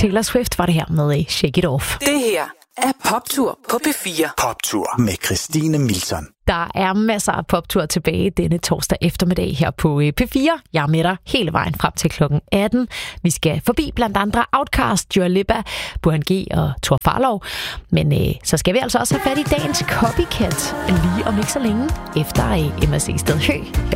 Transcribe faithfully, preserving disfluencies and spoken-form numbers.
Taylor Swift var det her med Shake It Off. Det her er Poptur på P fire. Poptur med Christine Milton. Der er masser af poptur tilbage denne torsdag eftermiddag her på P fire. Jeg er med dig hele vejen frem til klokken atten. Vi skal forbi blandt andre Outkast, Dua Lipa, Burhan G og Thor Farlov. Men øh, så skal vi altså også have fat i dagens copycat lige om ikke så længe efter øh, M S C Sted Hø.